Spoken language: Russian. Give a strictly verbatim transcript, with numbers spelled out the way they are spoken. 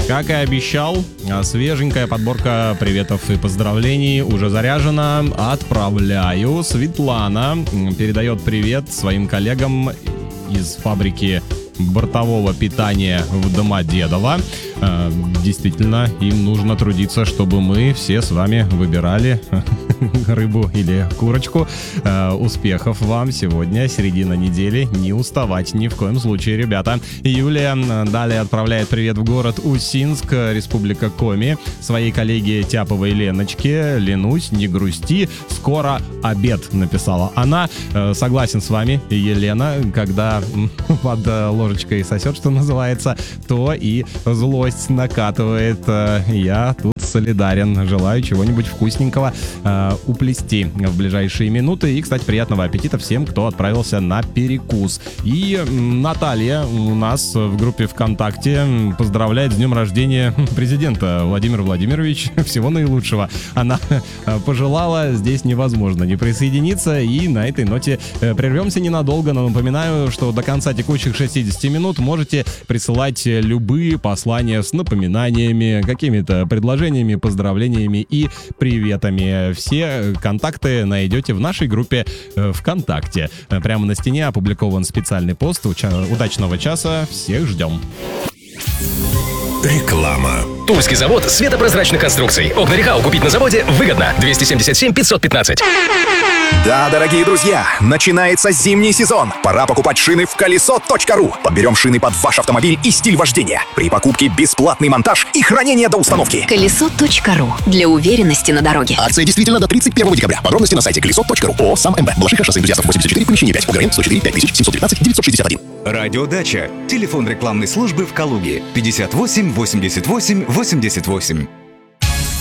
Как и обещал, свеженькая подборка приветов и поздравлений уже заряжена. Отправляю. Светлана передает привет своим коллегам из фабрики бортового питания в Домодедово. Э, действительно, им нужно трудиться, чтобы мы все с вами выбирали рыбу или курочку. Э, успехов вам сегодня, середина недели. Не уставать ни в коем случае, ребята. Юлия далее отправляет привет в город Усинск, Республика Коми, своей коллеге Тяповой Леночке. Ленусь, не грусти, скоро обед, написала она. Э, согласен с вами, Елена, когда под ложечкой сосет, что называется, то и злость накатывает. Я тут солидарен. Желаю чего-нибудь вкусненького э, уплести в ближайшие минуты. И, кстати, приятного аппетита всем, кто отправился на перекус. И Наталья у нас в группе ВКонтакте поздравляет с днем рождения президента. Владимир Владимирович, всего наилучшего. Она пожелала, здесь невозможно не присоединиться. И на этой ноте прервемся ненадолго, но напоминаю, что до конца текущих шестидесяти минут можете присылать любые послания с напоминаниями, какими-то предложениями, поздравлениями и приветами. Все контакты найдете в нашей группе ВКонтакте. Прямо на стене опубликован специальный пост. Удачного часа. Всех ждем. Реклама. Тульский завод светопрозрачных конструкций. Окна Рехау купить на заводе выгодно. двести семьдесят семь пятьсот пятнадцать. Да, дорогие друзья, начинается зимний сезон. Пора покупать шины в колесо точка ру. Подберем шины под ваш автомобиль и стиль вождения. При покупке бесплатный монтаж и хранение до установки. колесо точка ру. Для уверенности на дороге. Акция действительно до тридцать первого декабря. Подробности на сайте колесо точка ру. ООО «Сам МБ». Балашиха, шоссе Энтузиастов, восемьдесят четыре, помещение пять. УГРН сто четыре пять тысяч семьсот девятнадцать девятьсот шестьдесят один. Радиодача. Телефон рекламной службы в Калуге. пятьдесят восемь восемьдесят восемь восемьдесят восемь.